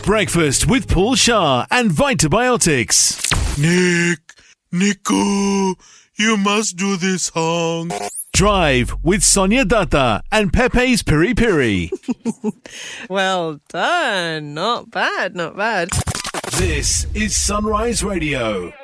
Breakfast with Paul Shah and Vitabiotics. Nico, you must do this song. Drive with Sonia Datta and Pepe's Piri Piri. Well done. Not bad, not bad. This is Sunrise Radio.